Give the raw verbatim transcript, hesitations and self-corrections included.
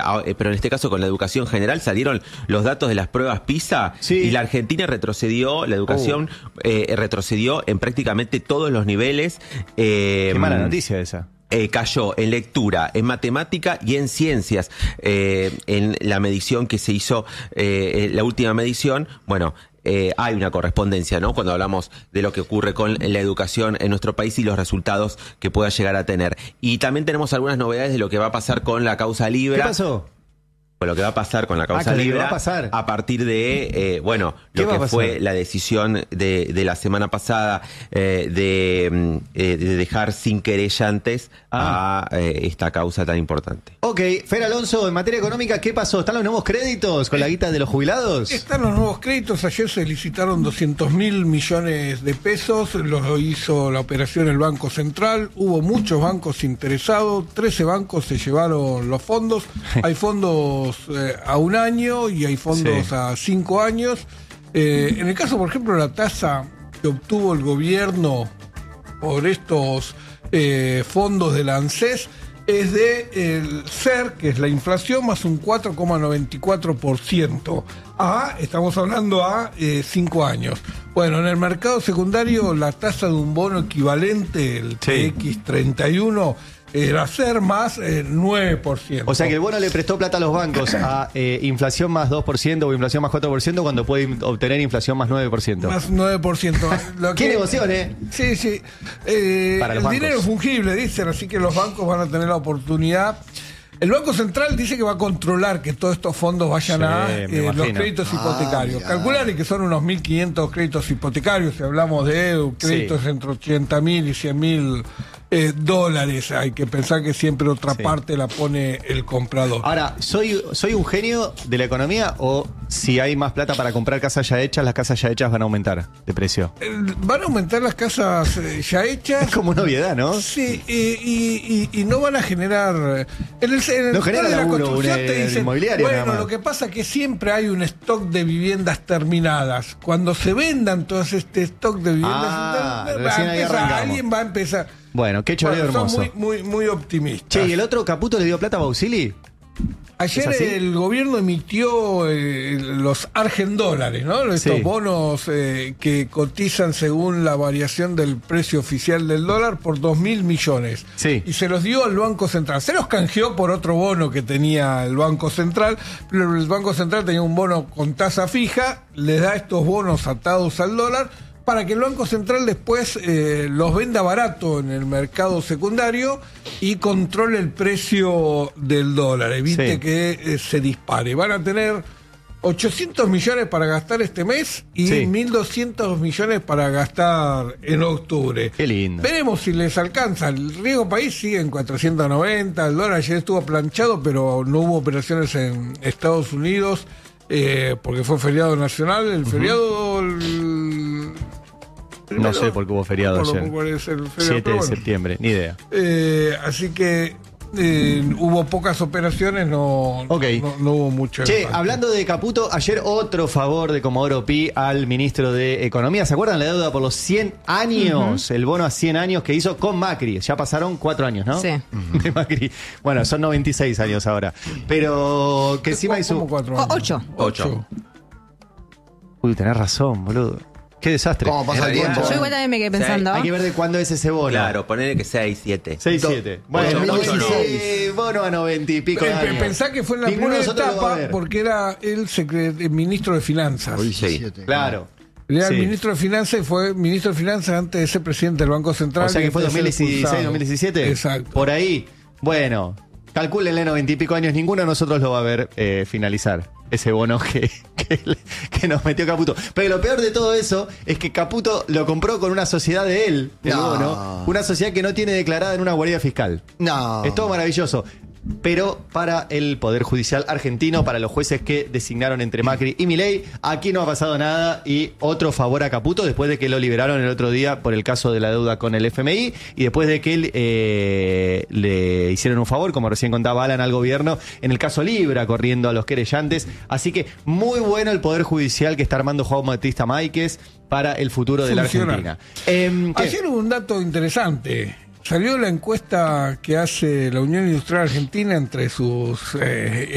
pero en este caso con la educación general salieron los datos de las pruebas PISA sí. y la Argentina retrocedió, la educación uh. eh, retrocedió en prácticamente todos los niveles. Eh, Qué mala noticia esa. Eh, cayó en lectura, en matemática y en ciencias. Eh, en la medición que se hizo, eh, la última medición, bueno, eh, hay una correspondencia, ¿no? Cuando hablamos de lo que ocurre con la educación en nuestro país y los resultados que pueda llegar a tener. Y también tenemos algunas novedades de lo que va a pasar con la causa Libra. ¿Qué pasó? Lo que va a pasar con la causa ah, Libra va a, pasar. a partir de, eh, bueno, lo que fue la decisión de, de la semana pasada eh, de, eh, de dejar sin querellantes ah. a eh, esta causa tan importante. Ok, Fer Alonso, en materia económica, ¿qué pasó? ¿Están los nuevos créditos con la guita de los jubilados? Están los nuevos créditos. Ayer se licitaron doscientos mil millones de pesos, los hizo la operación el Banco Central, hubo muchos bancos interesados, trece bancos se llevaron los fondos, hay fondos Eh, a un año y hay fondos sí. a cinco años. Eh, en el caso, por ejemplo, la tasa que obtuvo el gobierno por estos eh, fondos de la ANSES es de el C E R, que es la inflación, más un cuatro coma noventa y cuatro por ciento. A, estamos hablando a eh, cinco años. Bueno, en el mercado secundario la tasa de un bono equivalente, el sí. X treinta y uno, era ser más eh, nueve por ciento. O sea que el bono le prestó plata a los bancos a eh, inflación más dos por ciento o inflación más cuatro por ciento cuando puede obtener inflación más nueve por ciento. Más nueve por ciento. Lo que, ¿Qué negoción, eh? Sí, sí. Eh, Para los el bancos. Dinero es fungible, dicen, así que los bancos van a tener la oportunidad. El Banco Central dice que va a controlar que todos estos fondos vayan sí, a eh, los créditos ah, hipotecarios. Calcular que son unos mil quinientos créditos hipotecarios, si hablamos de créditos sí. entre ochenta mil y cien mil eh, dólares. Hay que pensar que siempre otra sí. parte la pone el comprador. Ahora, ¿soy, ¿soy un genio de la economía o si hay más plata para comprar casas ya hechas, las casas ya hechas van a aumentar de precio? Eh, van a aumentar las casas eh, ya hechas. Es como una obviedad, ¿no? Sí, eh, y, y, y no van a generar... En el, en el no genera de la laburo, construcción una, te dicen, inmobiliario bueno, lo que pasa es que siempre hay un stock de viviendas terminadas. Cuando se vendan todo este stock de viviendas ah, terminadas, va a empezar, alguien va a empezar... Bueno, qué choreo bueno, hermoso. Son muy, muy, muy optimistas. Che, ¿y el otro Caputo le dio plata a Bausili? Ayer el gobierno emitió eh, los argendólares, ¿no? Estos sí. bonos eh, que cotizan según la variación del precio oficial del dólar por dos mil millones. Sí. Y se los dio al Banco Central. Se los canjeó por otro bono que tenía el Banco Central, pero el Banco Central tenía un bono con tasa fija, les da estos bonos atados al dólar para que el Banco Central después eh, los venda barato en el mercado secundario y controle el precio del dólar, evite sí. que eh, se dispare. Van a tener ochocientos millones para gastar este mes y sí. mil doscientos millones para gastar en octubre. Qué lindo. Veremos si les alcanza. El riesgo país sigue en cuatrocientos noventa, el dólar ayer estuvo planchado, pero no hubo operaciones en Estados Unidos eh, porque fue feriado nacional. El uh-huh. feriado... El, No sé por qué hubo feriado ayer. siete de septiembre, ni idea. Eh, así que eh, hubo pocas operaciones, no, okay. no, no hubo mucho. Che, impacto. Hablando de Caputo, ayer otro favor de Comodoro Pi al ministro de Economía. ¿Se acuerdan la deuda por los cien años? Uh-huh. El bono a cien años que hizo con Macri. Ya pasaron cuatro años, ¿no? Sí. Uh-huh. De Macri. Bueno, son noventa y seis años ahora. Pero que encima hizo... cuatro años? Ocho. Ocho. Uy, tenés razón, boludo. Qué desastre. ¿Cómo pasa el tiempo? Yo igual también me quedé pensando. O sea, hay que ver de cuándo es ese bono. Claro, ponele que sea seis, siete. seis, siete. Bueno, noventa y seis, bono a noventa y pico de años. Pensá que fue en la Ninguno primera etapa lo porque era el, secret, el ministro de Finanzas. Sí, claro. Era sí. el ministro de Finanzas y fue ministro de Finanzas antes de ser presidente del Banco Central. O sea que fue dos mil dieciséis, dos mil diecisiete. Exacto. Por ahí. Bueno, calcúlenle noventa y pico años. Ninguno de nosotros lo va a ver eh, finalizar. Ese bono que, que, que nos metió Caputo. Pero lo peor de todo eso es que Caputo lo compró con una sociedad de él, el no. bono. Una sociedad que no tiene declarada en una guardia fiscal. No. Es todo maravilloso. Pero para el Poder Judicial argentino, para los jueces que designaron entre Macri y Milei, aquí no ha pasado nada y otro favor a Caputo después de que lo liberaron el otro día por el caso de la deuda con el F M I y después de que él, eh, le hicieron un favor, como recién contaba Alan, al gobierno en el caso Libra, corriendo a los querellantes. Así que muy bueno el Poder Judicial que está armando Juan Bautista Máiquez para el futuro de Funciona. la Argentina. Eh, Ayer hubo un dato interesante. Salió la encuesta que hace la Unión Industrial Argentina entre sus eh,